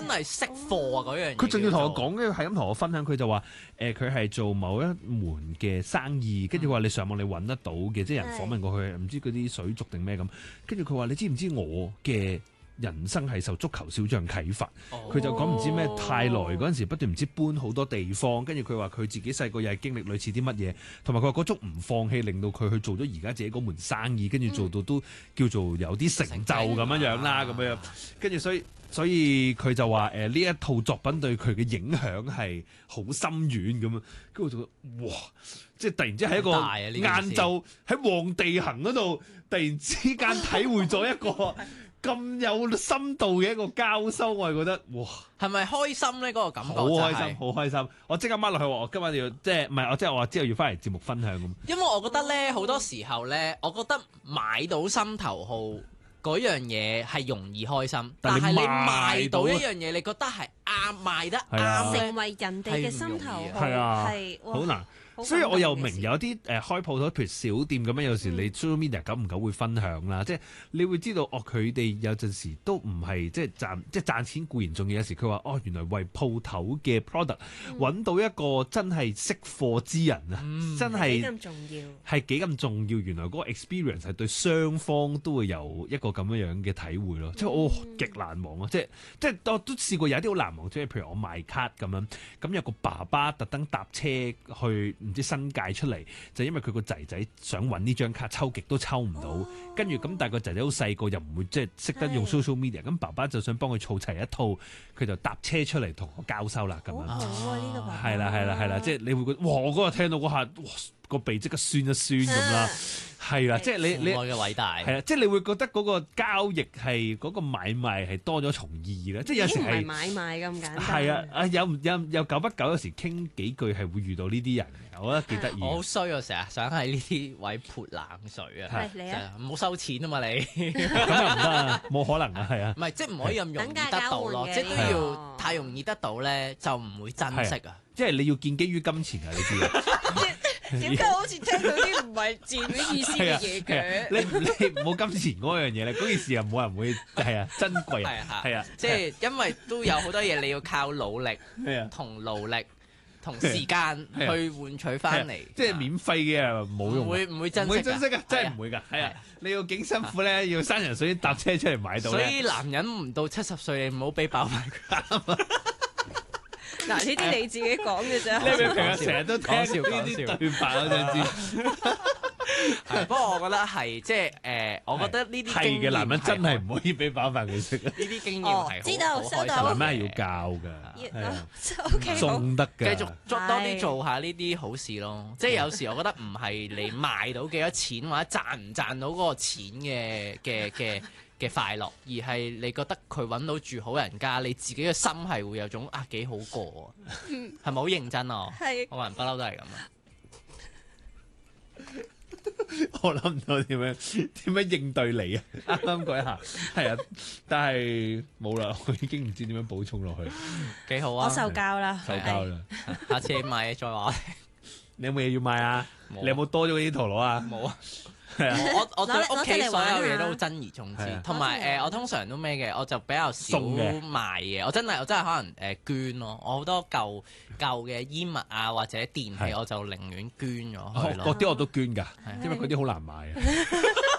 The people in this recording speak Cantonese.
係識貨啊嗰樣嘢。 佢仲要同我講嘅係咁同我分享，佢就話佢係做某一門嘅生意，跟住話你上網你揾得到嘅，即係人訪問過佢，唔知嗰啲水族定咩咁，跟住佢話你知唔知我嘅人生係受足球小將啟發，佢就講唔知咩泰來嗰陣時不斷唔知搬好多地方，跟住佢話佢自己細個又係經歷類似啲乜嘢，同埋佢話嗰種唔放棄令到佢去做咗而家自己嗰門生意，跟住做到都叫做有啲成就咁樣啦，咁樣，跟住所以佢就話呢一套作品對佢嘅影響係好深遠咁樣，跟住我就覺得哇！即係突然之間喺一個晏晝喺旺地行嗰度，突然之間體會咗一個咁有深度嘅一個交收，我係覺得哇， 係咪開心咧？嗰個感覺好開心，好開心！我即刻掹落去，我今晚要即係唔係我即係我之後要翻嚟節目分享咁。 因為我覺得咧，好多時候咧，我覺得買到心頭好嗰樣嘢係容易開心，但係你賣到一樣嘢，你覺得係啱賣得啱， 成為人哋嘅心頭好係好難。所以我又明有啲開鋪頭，譬如小店咁樣，有時你 social media 久唔久會分享啦，即係你會知道佢哋有陣時都唔係即係賺錢固然重要，有時佢話原來為鋪頭嘅 product 揾到一個真係識貨之人啊，真係幾咁重要， 係幾咁重要。原來嗰個 experience 係對雙方都會有一個咁樣嘅體會咯，即係我極難忘啊！即係我都試過有啲好難忘，即係譬如我賣卡咁樣，咁有個爸爸特登搭車去。唔知新界出嚟，就因為佢個仔仔想揾呢張卡，抽極都抽唔到，跟住咁，但係個仔仔好細個，又唔會即係識得用 social media，咁爸爸就想幫佢儲齊一套，佢就搭車出嚟同我交收啦，咁樣。 好啊，呢個爸爸係啦，即係你會覺得，哇！我嗰日聽到嗰下，哇！個鼻即刻酸一酸咁啦，係啦，即係你愛嘅偉大， 係啦，即係你會覺得嗰個交易係嗰個買賣係多咗重意啦，即係有時係唔係買賣咁簡單。 係啊，有久不久有時傾幾句係會遇到呢啲人嘅，我覺得幾得意。 我好衰啊，成日想喺呢啲位潑冷水啊， 係你啊， 唔好收錢啊嘛你， 咁又唔得啊，冇可能啊，係啊， 唔係即係唔可以咁容易得到咯，即係都要太容易得到咧就唔會珍惜啊， 即係你要建基於金錢啊，你知啊。 點解好似聽到啲唔係字面意思嘅嘢嘅？ 你冇金錢嗰樣嘢咧，嗰件事又冇人會係啊珍貴啊，係啊， 即係因為都有好多嘢你要靠努力同勞力同時間去換取翻嚟， 即係免費嘅冇用， 唔會珍惜㗎，真係唔會㗎，係啊，你要幾辛苦咧，要山人水搭車出嚟買到。 所以男人唔到70歲，你唔好俾飽飯佢。 嗱，呢啲你自己講嘅啫。 你明唔明啊？成日都聽呢啲對白，我想知。 不過我覺得係即係我覺得呢啲係嘅男人真係唔可以俾飽飯佢食。呢啲經驗係知道收到。 男人係要教㗎， OK， 送得嘅。 繼續多啲做下呢啲好事咯。即係有時我覺得唔係你賣到幾多錢或者賺唔賺到嗰個錢嘅快樂，而係你覺得佢揾到住好人家，你自己嘅心係會有種幾好過，係咪好認真啊？ 係， 我人不嬲都係咁啊！ 我諗唔到點樣應對你啊！啱啱嗰一下係啊，但係冇啦，我已經唔知點樣補充落去。 幾好啊！ 我受教啦， 受教啦。 下次買嘢再話。 你有冇嘢要買啊？你有冇多咗啲陀螺啊？ 冇啊！我對屋企所有嘢都珍而重之，同埋我通常都咩嘅，我就比較少賣嘢。我真係可能捐咯。我好多舊嘅衣物啊或者電器，我就寧願捐咗去咯。 嗰啲我都捐㗎，因為嗰啲好難買啊。